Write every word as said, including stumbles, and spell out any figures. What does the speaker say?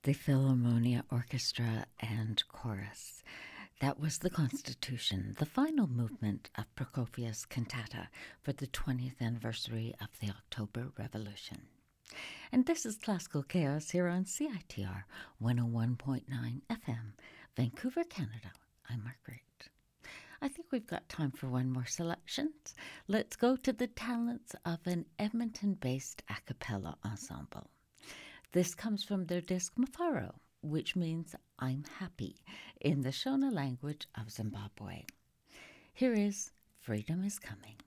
the Philharmonia Orchestra and Chorus. That was the Constitution, the final movement of Prokofiev's cantata for the twentieth anniversary of the October Revolution. And this is Classical Chaos here on C I T R one oh one point nine F M, Vancouver, Canada. I'm Margaret. I think we've got time for one more selection. Let's go to the talents of an Edmonton-based a cappella ensemble. This comes from their disc Mafaro, which means I'm happy in the Shona language of Zimbabwe. Here is Freedom is Coming.